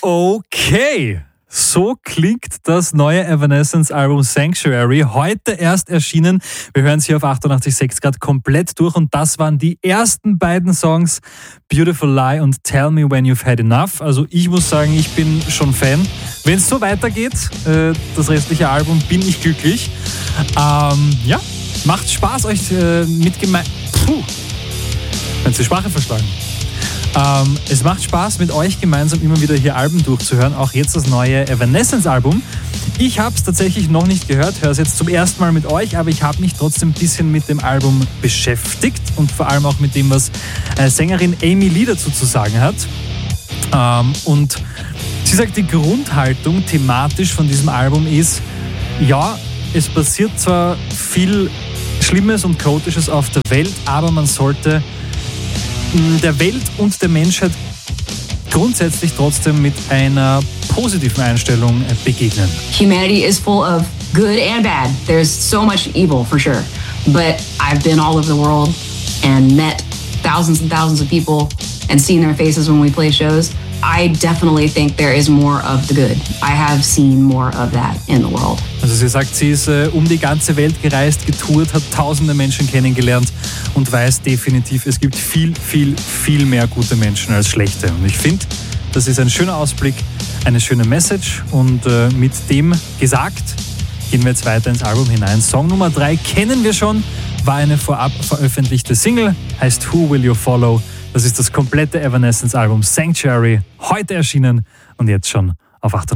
Okay, so klingt das neue Evanescence-Album Sanctuary. Heute erst erschienen. Wir hören es hier auf 88.6 Grad komplett durch und das waren die ersten beiden Songs, Beautiful Lie und Tell Me When You've Had Enough. Also ich muss sagen, ich bin schon Fan. Wenn es so weitergeht, das restliche Album, bin ich glücklich. Ja, macht Spaß, euch Wenn die Sprache verschlagen. Es macht Spaß, mit euch gemeinsam immer wieder hier Alben durchzuhören. Auch jetzt das neue Evanescence-Album. Ich habe es tatsächlich noch nicht gehört, höre es jetzt zum ersten Mal mit euch, aber ich habe mich trotzdem ein bisschen mit dem Album beschäftigt und vor allem auch mit dem, was Sängerin Amy Lee dazu zu sagen hat. Und sie sagt, die Grundhaltung thematisch von diesem Album ist, ja, es passiert zwar viel Schlimmes und Chaotisches auf der Welt, aber man sollte der Welt und der Menschheit grundsätzlich trotzdem mit einer positiven Einstellung begegnen. Humanity is full of good and bad. There's so much evil for sure. But I've been all over the world and met thousands and thousands of people and seen their faces when we play shows. I definitely think there is more of the good. I have seen more of that in the world. Also sie sagt, sie ist um die ganze Welt gereist, getourt, hat tausende Menschen kennengelernt und weiß definitiv, es gibt viel, viel, viel mehr gute Menschen als schlechte. Und ich finde, das ist ein schöner Ausblick, eine schöne Message und mit dem gesagt, gehen wir jetzt weiter ins Album hinein. Song Nummer 3 kennen wir schon, war eine vorab veröffentlichte Single, heißt Who Will You Follow? Das ist das komplette Evanescence-Album Sanctuary, heute erschienen und jetzt schon auf 88.